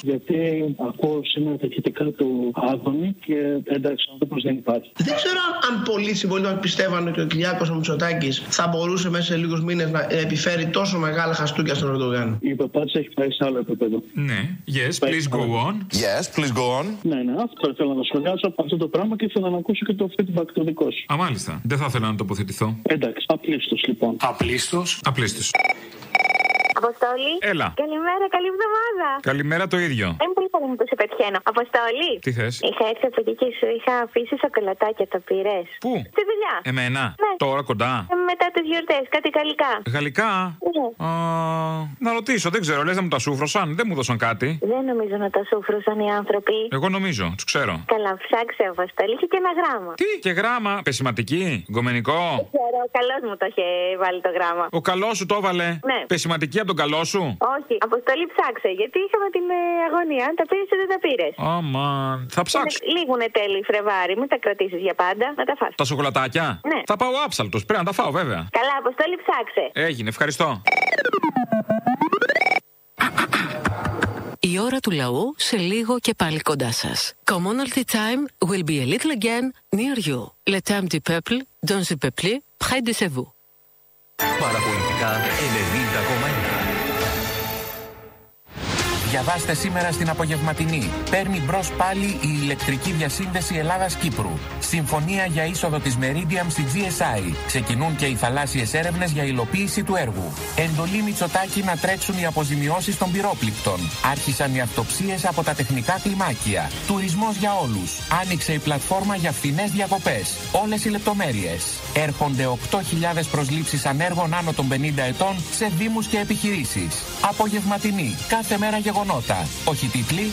Γιατί ακούω σήμερα τα ηχητικά του Άδωνη και εντάξει, ο άνθρωπος δεν υπάρχει. Δεν ξέρω αν πολλοί συμπολίτες μας πιστεύαν ότι ο Κυριάκος ο Μητσοτάκης θα μπορούσε μέσα σε λίγους μήνες να επιφέρει τόσο μεγάλα χαστούκια στον Ερντογάν. Η παπάτσα έχει πάει σε άλλο επίπεδο. Ναι, yes, please go on. Yes, please go on. Ναι, αυτό ήθελα να σχολιάσω από αυτό το πράγμα και ήθελα να ακούσω και το feedback το δικό σου. Α, μάλιστα. Δεν θα ήθελα να τοποθετηθώ. Εντάξει, απλήστος λοιπόν. Απλήστος. Αποστόλη. Έλα. Καλημέρα, καλή εβδομάδα. Καλημέρα το ίδιο. Δεν πολύ πολύ που σε πετυχαίνω. Αποστόλη. Τι θες? Είχα έρθει από εκεί και σου είχα αφήσει σοκολατάκια, τα πήρες? Πού? Στη δουλειά. Εμένα? Ναι. Τώρα κοντά. Μετά τις γιορτές, κάτι γαλλικά. Γαλλικά? Ναι. Να ρωτήσω, δεν ξέρω, λες να μου τα σούφρωσαν, δεν μου δώσαν κάτι. Δεν νομίζω να τα σούφρωσαν οι άνθρωποι. Εγώ νομίζω, τους ξέρω. Καλά, ψάξε, Αποστόλη, είχε και ένα γράμμα. Τι, και γράμμα, πεσηματική, γκομενικό. Δεν ξέρω, ο καλός μου το είχε βάλει το γράμμα. Ο καλός σου το έβαλε. Ναι. Πεσηματική από τον καλό σου. Όχι, Αποστόλη, ψάξε, γιατί είχαμε την αγωνία. Αν τα πήρες ή δεν τα πήρες. Θα ψάξω. Λίγουνε τέλει Φρεβάρι, μην τα κρατήσεις για πάντα, να τα φας. Τα σοκολατάκια? Ναι. Θα πάω άψαλτος, πρέπει να τα φάω βέβαια. Καλά, Αποστόλη, ψάξε. Έγινε, ευχαριστώ. Η ώρα του λαού σε λίγο και πάλι κοντά σας. Commonalty time will be a little again near you. Le temps du peuple, dans le peuple, près de chez vous. Παραπολιτικά 90,1. Διαβάστε σήμερα στην απογευματινή. Παίρνει μπρος πάλι η ηλεκτρική διασύνδεση Ελλάδας-Κύπρου. Συμφωνία για είσοδο της Meridiam στη GSI. Ξεκινούν και οι θαλάσσιες έρευνες για υλοποίηση του έργου. Εντολή Μητσοτάκη να τρέξουν οι αποζημιώσεις των πυρόπληκτων. Άρχισαν οι αυτοψίες από τα τεχνικά κλιμάκια. Τουρισμός για όλους. Άνοιξε η πλατφόρμα για φθηνές διακοπές. Όλες οι λεπτομέρειες. Έρχονται 8.000 προσλήψεις ανέργων άνω των 50 ετών σε δήμους και επιχειρήσεις. Απογευματινή. Κάθε μέρα γεγονότα. Όχι τίτλοι.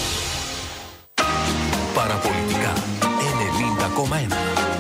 Παραπολιτικά 90,1.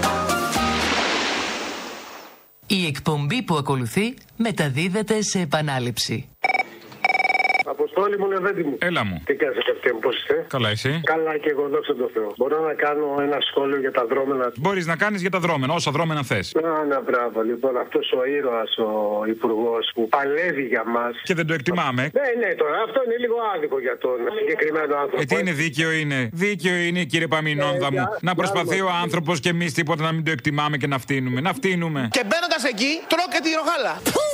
Η εκπομπή που ακολουθεί μεταδίδεται σε επανάληψη. Αποστόλη μου, Λεβέντη μου. Έλα μου. Τι κάνεις, καπιτέ μου, πώς είστε? Καλά, εσύ? Καλά και εγώ, δόξα τω Θεώ. Μπορώ να κάνω ένα σχόλιο για τα δρόμενα? Μπορείς να κάνεις για τα δρόμενα, όσα δρόμενα θες. Να, μπράβο. Λοιπόν, αυτός ο ήρωας, ο υπουργός που παλεύει για μας. Και δεν το εκτιμάμε. Ναι, τώρα αυτό είναι λίγο άδικο για τον συγκεκριμένο άνθρωπο. Τι είναι δίκαιο είναι? Δίκαιο είναι, κύριε Παμινόνδα μου, να προσπαθεί ο άνθρωπος και εμείς τίποτα να μην το εκτιμάμε και να φτύνουμε. Να φτύνουμε. Και μπαίνοντας εκεί, τρώω και τη ροχάλα.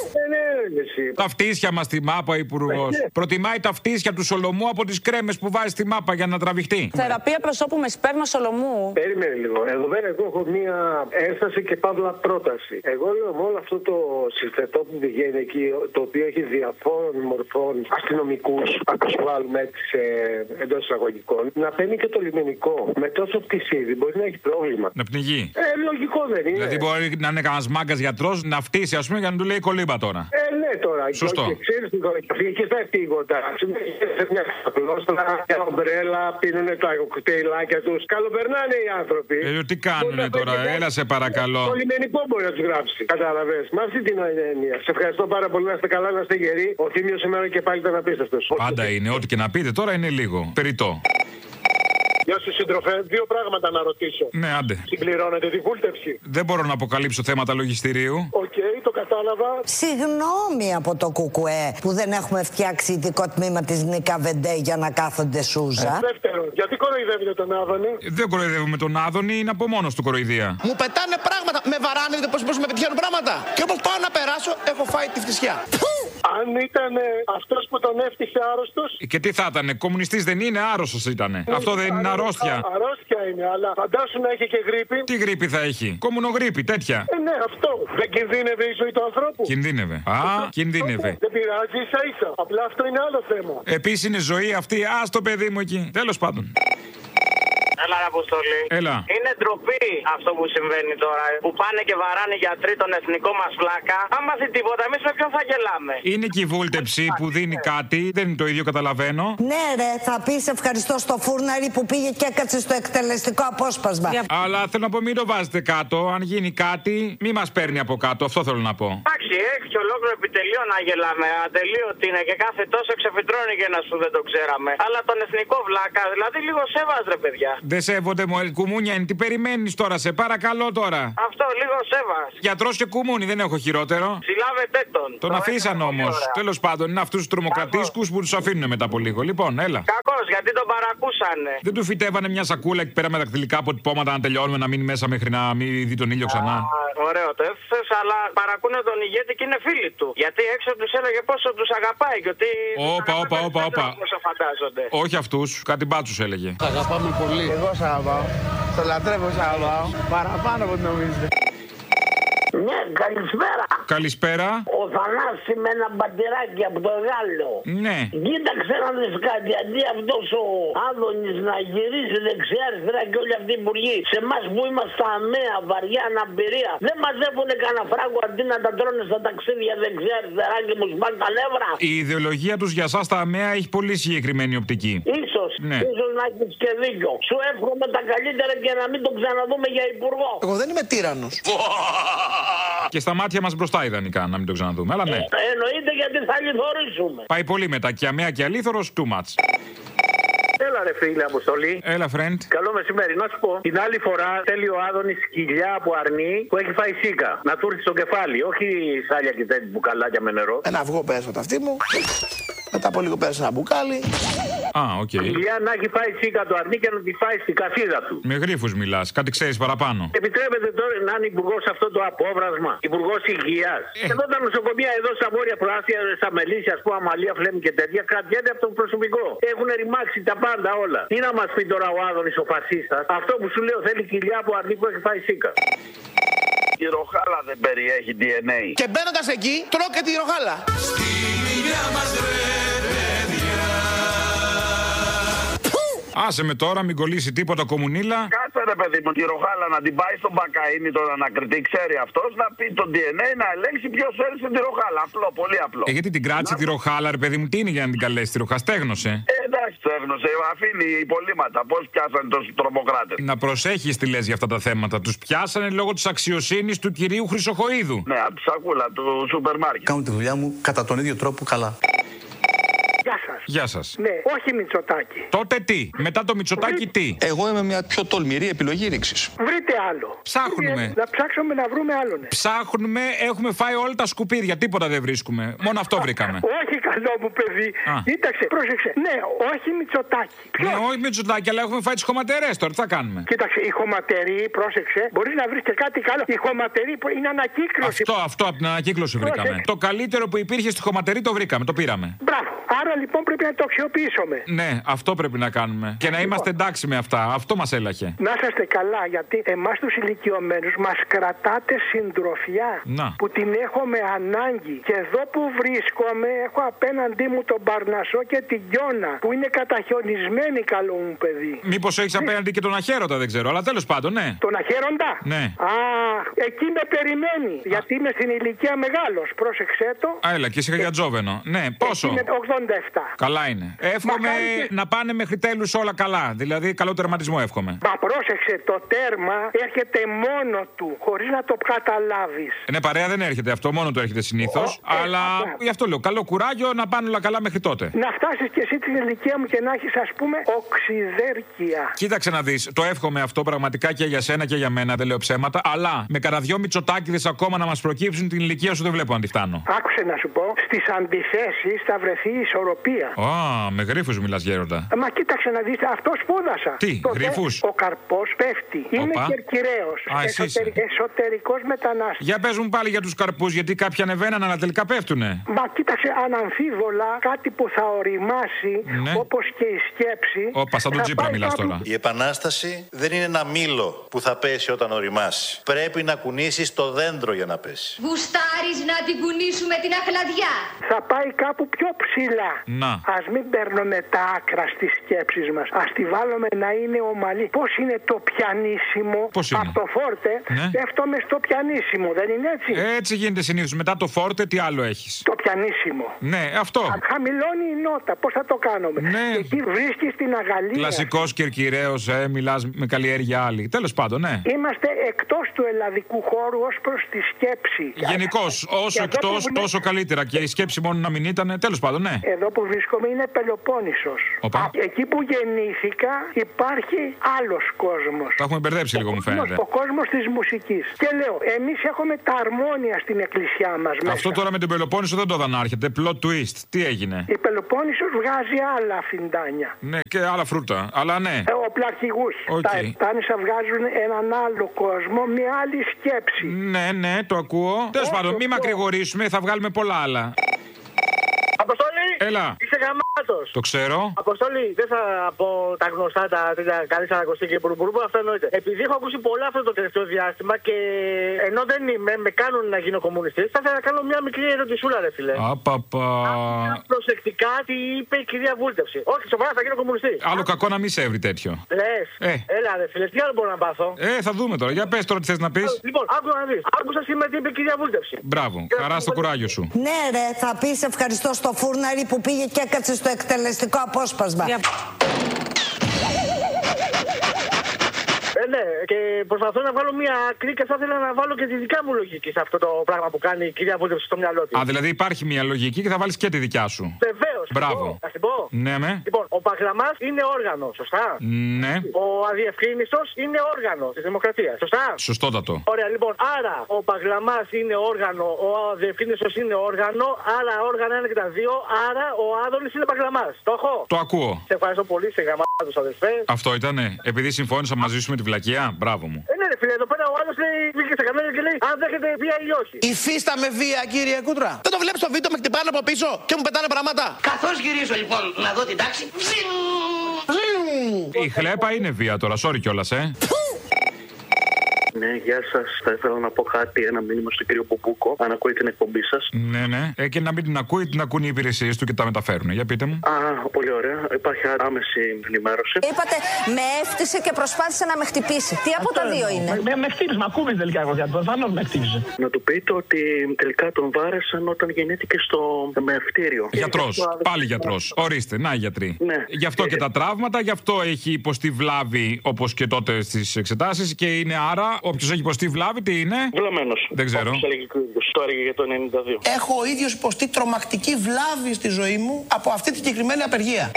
Τα φτύσια μας στη μάπα, υπουργός. Προτιμάει τα φτύσια του Σολομού από τις κρέμες που βάζει στη μάπα για να τραβηχτεί. Θεραπεία προσώπου με σπέρμα Σολομού. Περίμενε λίγο. Εδώ πέρα εγώ έχω μία ένσταση και παύλα πρόταση. Εγώ λέω με όλο αυτό το συστατό που βγαίνει εκεί, το οποίο έχει διαφόρων μορφών αστυνομικούς, αν του βάλουμε έτσι εντός εισαγωγικών, να παίρνει και το λιμενικό. Με τόσο πτυσίδι μπορεί να έχει πρόβλημα. Να πνιγεί. Λογικό δεν είναι. Δηλαδή μπορεί να είναι κανένα μάγκας γιατρός να φτύσει, ας πούμε, για να του λέει κολύμπα τώρα. Ναι, τώρα. Σωστό. Και ξέρεις τι τώρα, και στα επίγοντα. Σε μια κλώστρα, μια ομπρέλα, πίνουνε τα κοκτέιλάκια τους. Καλοπερνάνε οι άνθρωποι. Τι κάνουνε τώρα, έλα σε παρακαλώ. Το λιμενικό μπορεί να τους γράψει. Κατάλαβες. Με αυτή την έννοια. Σε ευχαριστώ πάρα πολύ, να είστε καλά, να είστε γεροί. Ο Θήμιος σήμερα και πάλι ήταν απίστευτος. Πάντα είναι, ό,τι και να πείτε τώρα είναι λίγο. Περιττό. Γεια σου, σύντροφε. Δύο πράγματα να ρωτήσω. Ναι, άντε. Συμπληρώνετε τη βούλτευση? Δεν μπορώ να αποκαλύψω θέματα λογιστηρίου. Οκ, το κατάλαβα. Συγγνώμη από το ΚΚΕ που δεν έχουμε φτιάξει ειδικό τμήμα της Νίκα Βεντέ για να κάθονται σούζα. Δεύτερον, γιατί κοροϊδεύετε τον Άδωνη? Δεν κοροϊδεύουμε τον Άδωνη, είναι από μόνος του κοροϊδία. Μου πετάνε πράγματα, με βαράνε, δείτε πώς με πετυχαίνουν πράγματα. Και όπως πάω να περάσω, έχω φάει τη φτυσιά. Αν ήταν αυτός που τον έφτιαξε άρρωστος. Και τι θα ήταν, κομμουνιστής δεν είναι, άρρωστος ήταν. Αυτό δεν είναι αρρώστια. Αρρώστια είναι, αλλά φαντάσου να έχει και γρίπη. Τι γρίπη θα έχει, κομμουνογρίπη, τέτοια. Ναι, αυτό. Δεν κινδύνευε η ζωή του ανθρώπου? Κινδύνευε. Κινδύνευε. Δεν πειράζει, ίσα-ίσα. Απλά αυτό είναι άλλο θέμα. Επίσης είναι ζωή αυτή, το παιδί μου εκεί. Τέλος πάντων. Έλα, Αποστολή. Έλα. Είναι ντροπή αυτό που συμβαίνει τώρα. Που πάνε και βαράνε γιατροί τον εθνικό μας φλάκα. Αν μάθει τίποτα, εμείς με ποιον θα γελάμε? Είναι και η βούλτεψη που δίνει κάτι. Δεν είναι το ίδιο, καταλαβαίνω. Ναι, ρε, θα πεις ευχαριστώ στο φούρναρι που πήγε και έκατσε στο εκτελεστικό απόσπασμα. Αλλά θέλω να πω, μην το βάζετε κάτω. Αν γίνει κάτι, μη μας παίρνει από κάτω. Αυτό θέλω να πω. Εντάξει, έχει και ολόκληρο επιτελείο να γελάμε. Ατελείωτη είναι και κάθε τόσο ξεφυτρώνει και ένας που δεν το ξέραμε. Αλλά τον εθνικό βλάκα, δηλαδή λίγο σέβας, ρε παιδιά. Δεν σέβονται, μου κουμούνια είναι. Τι περιμένει τώρα, σε παρακαλώ τώρα. Αυτό, λίγο σέβας. Γιατρός και κουμούνι, δεν έχω χειρότερο. Συλλάβετε τον. Τον αφήσαν όμως. Τέλος πάντων, είναι αυτούς τους τρομοκρατίσκους που τους αφήνουν μετά από λίγο. Λοιπόν, έλα. Κακός, γιατί τον παρακούσανε. Δεν του φυτέβανε μια σακούλα εκεί πέρα με δακτυλικά αποτυπώματα να τελειώνουμε, να μείνει μέσα μέχρι να μην δει τον ήλιο ξανά. Ωραίο το έφεσες, αλλά παρακούνε τον ηγέτη και είναι φίλοι του. Γιατί έξω τους έλεγε πόσο τους αγαπάει και ότι. Όπα. Όχι αυτούς, κάτι μπάτσους έλεγε. Σ' αγαπάμε πολύ. Εγώ σ' αγαπάω. Στο λατρεύω, σ' αγαπάω. Παραπάνω από ό,τι νομίζετε. Ναι, καλησπέρα. Καλησπέρα. Ο Θανάσης με ένα μπατηράκι από το Γάλλο. Ναι. Κοίταξε να δεις κάτι. Αντί αυτός ο Άδωνης να γυρίσει δεξιά-αριστερά και όλοι αυτοί οι υπουργοί, σε εμάς που είμαστε αμαία, βαριά αναπηρία, δεν μαζεύουν κανένα φράγκο αντί να τα τρώνε στα ταξίδια δεξιά-αριστερά και μου σπάνε τα νεύρα. Η ιδεολογία τους για εσάς τα αμαία έχει πολύ συγκεκριμένη οπτική. Ίσως. Ναι. Ίσως να έχεις και δίκιο. Σου εύχομαι τα καλύτερα και να μην τον ξαναδούμε για υπουργό. Εγώ δεν είμαι τύραννος. Και στα μάτια μας μπροστά ιδανικά να μην το ξαναδούμε. Αλλά ναι. Εννοείται, γιατί θα λιθορίσουμε. Πάει πολύ μετά. Και αμαία και αλήθωρος, too much. Έλα ρε φίλε Αποστολή. Έλα friend. Καλό μεσημέρι. Να σου πω. Την άλλη φορά θέλει ο Άδωνης σκυλιά από αρνί που έχει φάει σίκα. Να του έρθει στο κεφάλι. Όχι σάλια και τέτοια μπουκαλάκια με νερό. Ένα αυγό πέρασα το αυτί μου. Μετά από λίγο πέρασα ένα μπουκάλι. Οκ. Σκυλιά να έχει φάει σίκα το αρνί και να τη φάει στην κασίδα του. Με γρίφους μιλάς. Κάτι ξέρεις παραπάνω. Επιτρέπεται τώρα να είναι υπουργός αυτό το απόβρασμα. Υπουργός υγείας. Εδώ τα νοσοκομεία εδώ στα βόρεια προάστια, στα Μελίσια, α πούμε, Αμαλία, Φλέμη και τέτοια, κρατιέται από το προσωπικό. Έχουν ρημάξει τα πάντα όλα. Τι να μας πει τώρα ο Άδωνης ο φασίστας. Αυτό που σου λέω θέλει κοιλιά από αρνί που έχει φάει σίκα. Η ροχάλα δεν περιέχει DNA. Και μπαίνοντας εκεί, τρώω και τη ροχάλα. Στη μιλιά μας ρε παιδιά. Άσε με τώρα, μην κολλήσει τίποτα κομμουνίλα. Κάτσε ρε παιδί μου, τη ροχάλα να την πάει στον Μπακαΐνη τον ανακριτή, ξέρει αυτός, να πει το DNA, να ελέγξει ποιος έριξε τη ροχάλα. Απλό, πολύ απλό. Γιατί την κράτησε τη ροχάλα, ρε παιδί μου, τι είναι για να την καλέσει τη ροχά, στέγνωσε. Εντάξει, στέγνωσε, αφήνει υπολείμματα. Πώς πιάσανε τους τρομοκράτες. Να προσέχεις τι λες για αυτά τα θέματα. Τους πιάσανε λόγω της αξιοσύνης του κυρίου Χρυσοχοΐδου. Ναι, από τη σακούλα του σούπερ μάρκετ. Κάνω τη δουλειά μου κατά τον ίδιο τρόπο καλά. Γεια σας. Γεια σας. Ναι, όχι Μητσοτάκη. Τότε τι, μετά το Μητσοτάκη τι. Εγώ είμαι μια πιο τολμηρή επιλογή ρήξης. Βρείτε άλλο. Ψάχνουμε. Να ψάξουμε να βρούμε άλλον. Ναι. Ψάχνουμε, έχουμε φάει όλα τα σκουπίδια, τίποτα δεν βρίσκουμε. Μόνο αυτό βρήκαμε. Όχι καλό μου παιδί. Κοίταξε, πρόσεξε. Ναι, όχι Μητσοτάκη. Ναι, όχι Μητσοτάκη, αλλά έχουμε φάει τις χωματερές τώρα, τι θα κάνουμε. Κοίταξε, η χωματερή, πρόσεξε, μπορείς να βρεις και κάτι καλό. Η χωματερή που είναι ανακύκλωση. Αυτό από την ανακύκλωση βρήκαμε. Το καλύτερο που υπήρχε στη χωματερή το βρήκαμε, το πήραμε. Μπράβο. Άρα λοιπόν πρέπει να το αξιοποιήσουμε. Ναι, αυτό πρέπει να κάνουμε. Και να είμαστε εντάξει με αυτά. Αυτό μας έλαχε. Να είσαστε καλά, γιατί εμάς τους ηλικιωμένους μας κρατάτε συντροφιά. Που την έχουμε ανάγκη. Και εδώ που βρίσκομαι, έχω απέναντί μου τον Παρνασσό και την Γιώνα. Που είναι καταχιονισμένοι, καλό μου παιδί. Μήπως έχεις απέναντι και τον Αχέρωτα, δεν ξέρω. Αλλά τέλος πάντων, ναι. Τον Αχέροντα? Ναι. Εκεί με περιμένει. Γιατί είμαι στην ηλικία μεγάλος. Πρόσεξέ το. Έλα, και είσαι για τζόβενο. Ναι, πόσο? Είναι 87. Καλά είναι. Εύχομαι να πάνε μέχρι τέλους όλα καλά. Δηλαδή, καλό τερματισμό εύχομαι. Μα πρόσεξε, το τέρμα έρχεται μόνο του, χωρίς να το καταλάβεις. Ναι, παρέα δεν έρχεται αυτό, μόνο του έρχεται συνήθως. Αλλά γι' αυτό λέω, καλό κουράγιο να πάνε όλα καλά μέχρι τότε. Να φτάσεις κι εσύ την ηλικία μου και να έχεις, ας πούμε, οξυδέρκεια. Κοίταξε να δεις, το εύχομαι αυτό πραγματικά και για σένα και για μένα, δεν λέω ψέματα. Αλλά με κανένα δυο Μητσοτάκηδες ακόμα να μας προκύψουν, την ηλικία σου δεν βλέπω αν τη φτάνω. Άκουσε να σου πω, στις αντιθέσεις θα βρεθεί η ισορροπία. Με γρίφους μιλάς, Γέροντα. Μα κοίταξε να δεις, αυτό σπούδασα. Τι, γρίφους? Ο καρπός πέφτει. Είναι κερκυραίος. Εσωτερικός μετανάστης. Για πες μου πάλι για τους καρπούς, γιατί κάποιοι ανεβαίναν αλλά τελικά πέφτουνε. Μα κοίταξε, αναμφίβολα κάτι που θα οριμάσει, όπως και η σκέψη. Όπα, σαν τον Τσίπρα μιλάς τώρα. Η επανάσταση δεν είναι ένα μήλο που θα πέσει όταν οριμάσει. Πρέπει να κουνήσεις το δέντρο για να πέσει. Γουστάρεις να την κουνήσουμε την αχλαδιά? Θα πάει κάπου πιο ψηλά. Ας μην παίρνουμε τα άκρα στις σκέψεις μας. Ας τη βάλουμε να είναι ομαλή. Πώς είναι το πιανίσιμο? Από το φόρτε πέφτουμε στο πιανίσιμο, δεν είναι έτσι? Έτσι γίνεται συνήθως. Μετά το φόρτε τι άλλο έχεις? Το πιανίσιμο. Ναι, αυτό. Χαμηλώνει η νότα. Πώς θα το κάνουμε? Ναι. Εκεί βρίσκεις την αγαλία. Κλασικός κερκυραίος, μιλάς με καλλιέργεια άλλη. Τέλος πάντων, ναι. Είμαστε εκτός του ελλαδικού χώρου ως προς τη σκέψη. Γενικώς, όσο εκτός, τόσο καλύτερα. Και η σκέψη μόνο να μην ήταν, τέλος πάντων, ναι. Εδώ εδώ που βρίσκομαι είναι Πελοπόννησος. Εκεί που γεννήθηκα υπάρχει άλλος κόσμος. Τα έχουμε μπερδέψει λίγο, μου φαίνεται. Ο κόσμος της μουσικής. Και λέω, εμείς έχουμε τα αρμόνια στην εκκλησιά μας. Αυτό τώρα με την Πελοπόννησο δεν το είδα να έρχεται. Plot twist. Τι έγινε? Η Πελοπόννησος βγάζει άλλα φιντάνια. Ναι, και άλλα φρούτα. Αλλά ναι. Ο πλαρχηγούς. Τα Επτάνησα βγάζουν έναν άλλο κόσμο με άλλη σκέψη. Ναι, ναι, το ακούω. Τέλος πάντων, μην μακρηγορήσουμε, θα βγάλουμε πολλά άλλα. Αποστόλη! Έλα! Είσαι γαμάτος! Το ξέρω. Αποστόλη, δεν θα πω τα γνωστά, τα τέτοια καλή σαρακοστή και μπουρμπουρμπου, αυτό εννοείται. Επειδή έχω ακούσει πολλά αυτό το τελευταίο διάστημα και ενώ δεν είμαι, με κάνουν να γίνω κομμουνιστής, θα ήθελα να κάνω μια μικρή ερωτησούλα, ρε φίλε. Απαπα. Προσεκτικά τι είπε η κυρία Βούλτευση. Όχι, σοβαρά, θα γίνω κομμουνιστής. Άλλο κακό να μην σε έβρι τέτοιο. Λες. Έλα, ρε φίλε, τι άλλο μπορώ να πάθω. Θα δούμε τώρα. Για πες τώρα τι θες να πεις. Λοιπόν, άκουγα να δεις. Άκουσα σήμερα τι είπε η κυρία Βούλτευση. Μπράβο, χαρά στο κουράγιο σου. Ναι, ρε, θα πεις ευχαριστώ στο φούρναρι που πήγε και έκατσε στο εκτελεστικό απόσπασμα. Ναι, και προσπαθώ να βάλω μια άκρη και θα ήθελα να βάλω και τη δικιά μου λογική σε αυτό το πράγμα που κάνει η κυρία Βούλτευση στο μυαλό της. Δηλαδή υπάρχει μια λογική και θα βάλεις και τη δικιά σου. Βεβαίως. Μπράβο. Θα την πω. Ναι, με. Λοιπόν, ο Παγλαμάς είναι όργανο, σωστά. Ναι. Ο αδιευκρίνιστος είναι όργανο της δημοκρατίας, σωστά. Σωστότατο. Ωραία, λοιπόν, άρα ο Παγλαμάς είναι όργανο, ο αδιευκρίνιστος είναι όργανο, άρα όργανα είναι και τα δύο, άρα ο Άδωνης είναι Παγλαμάς. Το έχω. Το ακούω. Σε ευχαριστώ πολύ, σε γαμάτους αδερφέ. Αυτό ήτανε. Επειδή συμφώνησα μαζί σου με τη βλακεία, μπράβο μου. Ναι, ρε φίλε, εδώ πέρα ο άλλος βγήκε στα καμένα και λέει αν δέχεται βία ή όχι. Υφίσταμαι βία, κύριε Κούτρα. Δεν το βλέπεις στο βίντεο, με χτυπάνε από πίσω και μου πετάνε πράγματα. Καθώς γυρίζω λοιπόν να δω την τάξη. Η χλέπα είναι βία τώρα, sorry κιόλας, Ναι, γεια σας. Θα ήθελα να πω κάτι, ένα μήνυμα στον κύριο Πουπούκο. Αν ακούει την εκπομπή σας. Ναι, ναι. Και να μην την ακούει, την ακούν οι υπηρεσίες του και τα μεταφέρουν. Για πείτε μου. Πολύ ωραία. Υπάρχει άμεση ενημέρωση. Είπατε, με έφτιασε και προσπάθησε να με χτυπήσει. Τι από τα δύο είναι? Με χτύπησε, με ακούμπησε τελικά εγώ για το με χτύπησε. Να του πείτε ότι τελικά τον βάρεσαν όταν γεννήθηκε στο μευτήριο. Γιατρός. Πάλι γιατρός. Ορίστε, να γιατροί. Ναι. Γι' αυτό και τα τραύματα, γι' αυτό έχει υποστεί βλάβη όπως και τότε στις εξετάσεις και είναι άρα. Όποιος έχει υποστεί βλάβη, τι είναι? Βλαμμένος. Δεν ξέρω. Το έλεγε για το 92. Έχω ο ίδιος υποστεί τρομακτική βλάβη στη ζωή μου από αυτή τη συγκεκριμένη απεργία.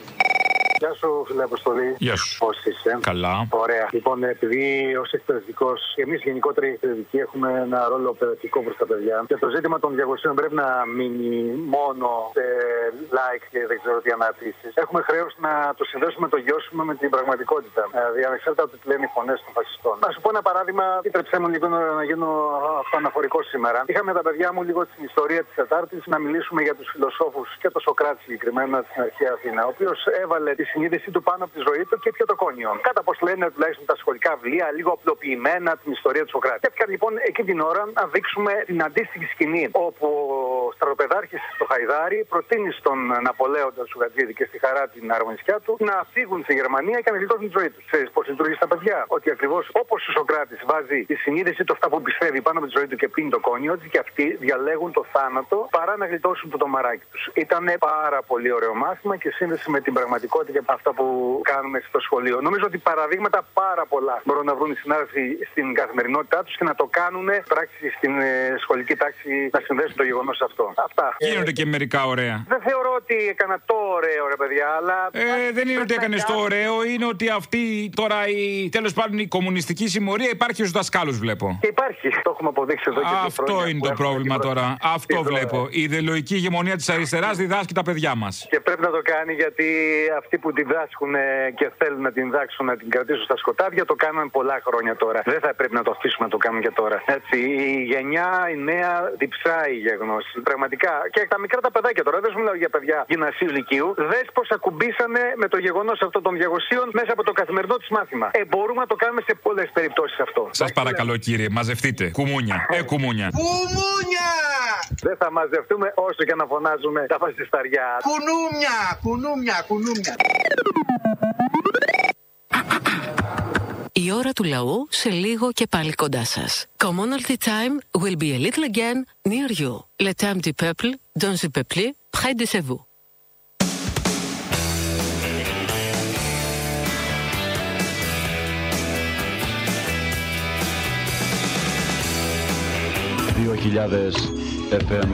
Γεια σου, φίλε Αποστολή. Γεια σου. Πώς είσαι? Καλά. Ωραία. Λοιπόν, επειδή ως εκπαιδευτικός και εμείς γενικότερα οι εκπαιδευτικοί έχουμε ένα ρόλο παιδευτικό προς τα παιδιά και το ζήτημα των 200 πρέπει να μείνει μόνο σε like και δεν ξέρω τι αναρτήσεις. Έχουμε χρέος να το συνδέσουμε, το γιώσουμε με την πραγματικότητα. Δηλαδή, ανεξάρτητα από τι λένε οι φωνές των φασιστών. Να σου πω ένα παράδειγμα, επιτρέψτε μου λίγο να γίνω αυτοαναφορικός σήμερα. Είχαμε τα παιδιά μου λίγο στην ιστορία της Τετάρτης να μιλήσουμε για τους φιλοσόφους και το Σοκράτη συγκεκριμένα στην αρχαία Αθήνα, ο οποίος έβαλε τη συνείδησή του πάνω από τη ζωή του και πιο το κόνιον. Κατά πως λένε τουλάχιστον τα σχολικά βιβλία, λίγο απλοποιημένα την ιστορία του Σοκράτη. Και έπιανε λοιπόν εκείνη την ώρα να δείξουμε την αντίστοιχη σκηνή, όπου ο στρατοπεδάρχης στο Χαϊδάρι προτείνει στον Ναπολέοντα Σουγατζίδη και στη Χαρά την αρμονισιά του να φύγουν στη Γερμανία και να γλιτώσουν τη ζωή του. Ξέρεις πώς λειτουργεί στα παιδιά? Ότι ακριβώς όπως ο Σοκράτης βάζει τη συνείδησή του αυτά που πιστεύει πάνω από τη ζωή του και πίνει το κόνιο, ότι και αυτοί διαλέγουν το θάνατο παρά να γλιτώσουν το τομαράκι του. Ήταν πάρα πολύ ωραίο μάθημα και σύνδεση με την πραγματικότητα και αυτά που κάνουμε στο σχολείο. Νομίζω ότι παραδείγματα πάρα πολλά μπορούν να βρουν οι συνάδελφοι στην καθημερινότητά τους και να το κάνουν πράξη στην σχολική τάξη, να συνδέσουν το γεγονός αυτό. Αυτά. Γίνονται και μερικά ωραία. Δεν θεωρώ ότι έκανα το ωραίο, ρε παιδιά, αλλά. Δεν είναι ότι έκανε το ωραίο, είναι ότι αυτή τώρα τέλος πάντων η κομμουνιστική συμμορία υπάρχει στους δασκάλους, βλέπω. Και υπάρχει, το έχουμε αποδείξει εδώ και αυτό είναι το πρόβλημα τώρα. Αυτό βλέπω. Η ιδεολογική ηγεμονία της αριστεράς διδάσκει τα παιδιά μας. Και πρέπει να το κάνει γιατί αυτοί που τη διδάσκουν και θέλουν να την διδάξουν, να την κρατήσουν στα σκοτάδια, το κάνουν πολλά χρόνια τώρα. Δεν θα πρέπει να το αφήσουμε να το κάνουν και τώρα. Έτσι, η γενιά, η νέα, διψάει για γνώση. Πραγματικά. Και τα μικρά τα παιδάκια τώρα, δεν σου μιλάω για παιδιά γυμνασίου λυκείου. Δες πως ακουμπήσανε με το γεγονός αυτό των 200 μέσα από το καθημερινό τους μάθημα. Μπορούμε να το κάνουμε σε πολλές περιπτώσεις αυτό. Σας παρακαλώ, κύριε, μαζευτείτε. Κουμούνια. Κουμούνια. Κουμούνια! Δεν θα μαζευτούμε όσο και να φωνάζουμε τα φασισταριά. Κουνούμια! Κουνούμια! Κουνούμια! Η ώρα του λαού σε λίγο και πάλι κοντά σας. Commonalty time will be a little again near you. Le temps du peuple, dans le peuple, près de chez vous. FM